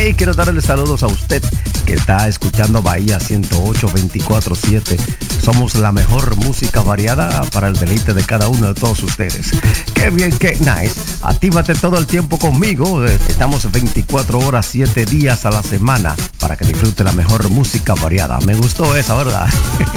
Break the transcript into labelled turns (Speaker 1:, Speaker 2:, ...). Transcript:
Speaker 1: Hey, quiero darle saludos a usted que está escuchando Bahía 108 24/7. Somos la mejor música variada para el deleite de cada uno de todos ustedes. Qué bien, qué nice. Actívate todo el tiempo conmigo. Estamos 24 horas, 7 días a la semana para que disfrute la mejor música variada. Me gustó esa, ¿verdad?